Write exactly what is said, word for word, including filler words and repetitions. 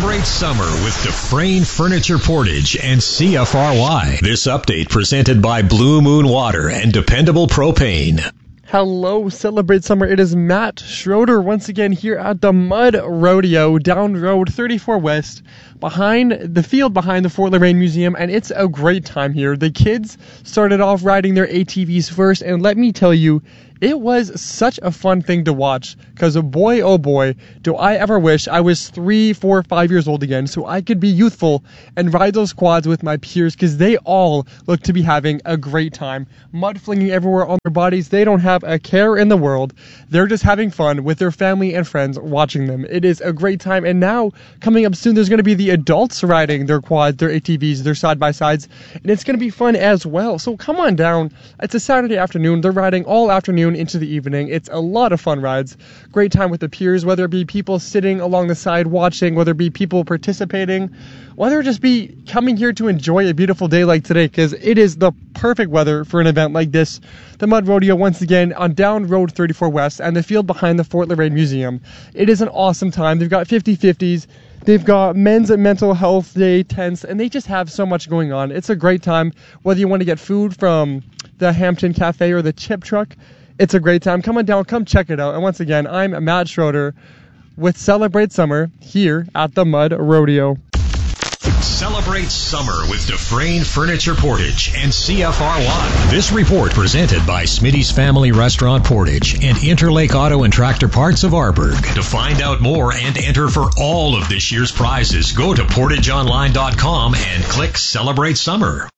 Celebrate summer with Dufresne Furniture Portage and C F R Y. This update presented by Blue Moon Water and Dependable Propane. Hello, Celebrate Summer. It is Matt Schroeder once again here at the Mud Rodeo, down Road thirty-four West, behind the field behind the Fort Loraine Museum, and it's a great time here. The kids started off riding their A T Vs first, and let me tell you, it was such a fun thing to watch, because boy, oh boy, do I ever wish I was three, four, five years old again so I could be youthful and ride those quads with my peers, because they all look to be having a great time. Mud flinging everywhere on their bodies. They don't have a care in the world. They're just having fun with their family and friends watching them. It is a great time, and now, coming up soon, there's going to be the adults riding their quads, their A T Vs, their side-by-sides, and it's going to be fun as well. So come on down. It's a Saturday afternoon. They're riding all afternoon into the evening. It's a lot of fun rides. Great time with the peers, whether it be people sitting along the side watching, whether it be people participating, whether it just be coming here to enjoy a beautiful day like today, because it is the perfect weather for an event like this. The Mud Rodeo once again on down Road thirty-four West and the field behind the Fort Loraine Museum. It is an awesome time. They've got fifty fifties. They've got men's and mental health day tents, and they just have so much going on. It's a great time. Whether you want to get food from the Hampton Cafe or the Chip Truck, it's a great time. Come on down, come check it out. And once again, I'm Matt Schroeder with Celebrate Summer here at the Mud Rodeo. Celebrate summer with Dufresne Furniture Portage and C F R Y. This report presented by Smitty's Family Restaurant Portage and Interlake Auto and Tractor Parts of Arburg. To find out more and enter for all of this year's prizes, go to portage online dot com and click Celebrate Summer.